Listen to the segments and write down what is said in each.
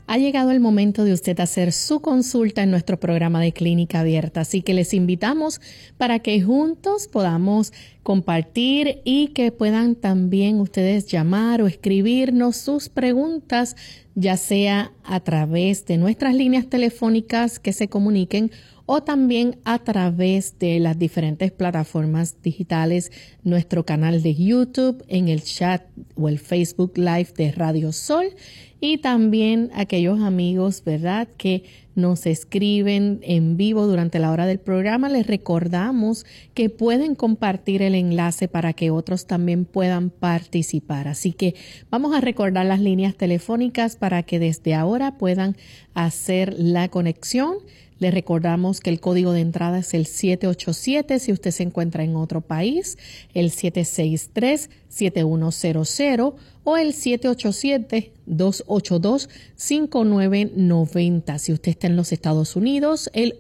Ha llegado el momento de usted hacer su consulta en nuestro programa de Clínica Abierta, así que les invitamos para que juntos podamos compartir y que puedan también ustedes llamar o escribirnos sus preguntas, ya sea a través de nuestras líneas telefónicas que se comuniquen o también a través de las diferentes plataformas digitales, nuestro canal de YouTube, en el chat o el Facebook Live de Radio Sol, y también aquellos amigos, ¿verdad?, que nos escriben en vivo durante la hora del programa. Les recordamos que pueden compartir el enlace para que otros también puedan participar. Así que vamos a recordar las líneas telefónicas para que desde ahora puedan hacer la conexión. Les recordamos que el código de entrada es el 787 si usted se encuentra en otro país, el 763-7100 o el 787-282-5990. Si usted está en los Estados Unidos, el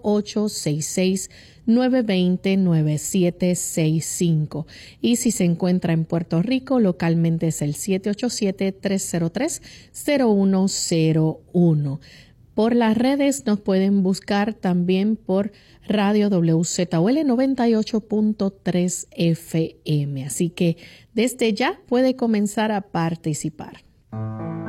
1866-920-9765. Y si se encuentra en Puerto Rico, localmente es el 787-303-0101. Por las redes nos pueden buscar también por Radio WZOL 98.3 FM. Así que desde ya puede comenzar a participar.